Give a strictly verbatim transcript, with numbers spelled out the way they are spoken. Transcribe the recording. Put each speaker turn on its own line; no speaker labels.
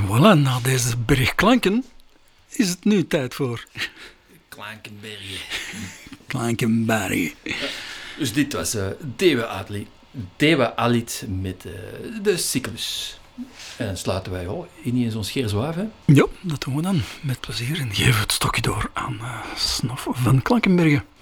Voilà, na deze bergklanken is het nu tijd voor...
Klankenbergen.
Klankenbergen.
Dus dit was uh, Dewa Alit, Dewa Alit met uh, de cyclus. En dan sluiten wij oh, in eens ons scheerzwaaf, hè?
Ja, dat doen we dan met plezier en geven we het stokje door aan uh, Snof van Klankenbergen.